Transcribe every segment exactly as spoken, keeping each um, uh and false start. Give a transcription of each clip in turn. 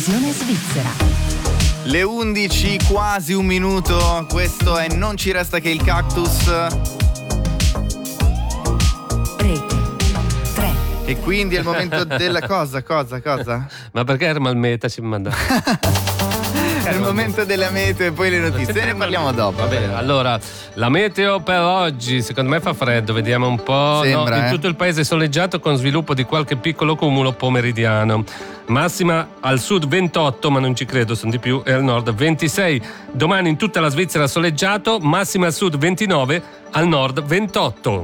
Radiovisione Svizzera. Le undici, quasi un minuto. Questo è Non ci resta che il cactus. Rete tre. E quindi è il momento della cosa, cosa, cosa? Ma perché Ermal Meta ci manda? È il momento della meteo e poi le notizie. Ne parliamo dopo. Va bene, allora, la meteo per oggi, secondo me fa freddo, vediamo un po'. Sembra, no, in eh. tutto il paese soleggiato con sviluppo di qualche piccolo cumulo pomeridiano. Massima al sud ventotto, ma non ci credo, sono di più, e al nord ventisei. Domani in tutta la Svizzera soleggiato, massima al sud ventinove, al nord ventotto.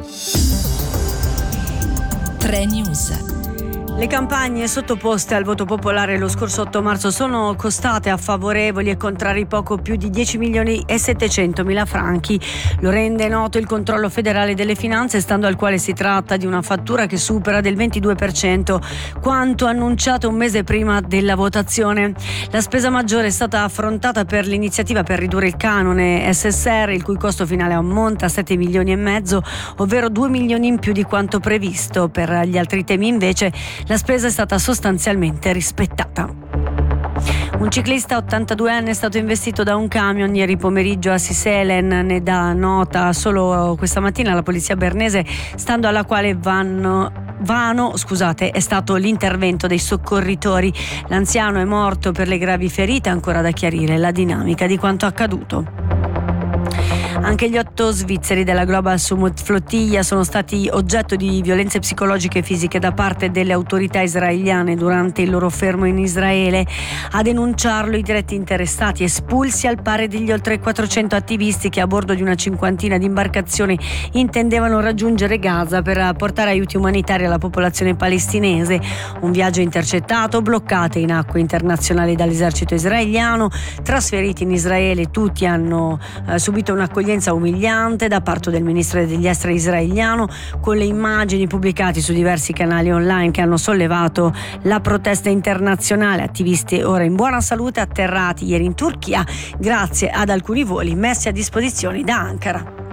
tre News. Le campagne sottoposte al voto popolare lo scorso otto marzo sono costate a favorevoli e contrari poco più di dieci milioni e settecentomila franchi. Lo rende noto il controllo federale delle finanze, stando al quale si tratta di una fattura che supera del ventidue per cento quanto annunciato un mese prima della votazione. La spesa maggiore è stata affrontata per l'iniziativa per ridurre il canone S S R, il cui costo finale ammonta a sette milioni e mezzo, ovvero due milioni in più di quanto previsto. Per gli altri temi invece la spesa è stata sostanzialmente rispettata. Un ciclista ottantadue anni è stato investito da un camion ieri pomeriggio a Siselen, ne dà nota solo questa mattina la polizia bernese, stando alla quale vanno Vano, scusate, è stato l'intervento dei soccorritori. L'anziano è morto per le gravi ferite, ancora da chiarire la dinamica di quanto accaduto. Anche gli otto svizzeri della Global Summit Flottiglia sono stati oggetto di violenze psicologiche e fisiche da parte delle autorità israeliane durante il loro fermo in Israele. A denunciarlo i diretti interessati, espulsi al pari degli oltre quattrocento attivisti che a bordo di una cinquantina di imbarcazioni intendevano raggiungere Gaza per portare aiuti umanitari alla popolazione palestinese. Un viaggio intercettato, bloccate in acque internazionali dall'esercito israeliano, trasferiti in Israele, tutti hanno eh, subito un'accoglienza umiliante da parte del ministro degli esteri israeliano, con le immagini pubblicate su diversi canali online che hanno sollevato la protesta internazionale. Attivisti ora in buona salute, atterrati ieri in Turchia grazie ad alcuni voli messi a disposizione da Ankara.